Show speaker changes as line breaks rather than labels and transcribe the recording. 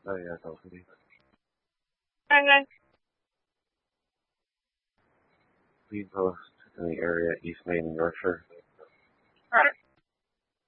Oh yeah, totally.
Okay.
Speed post in the area East Main in Yorkshire.
Alright.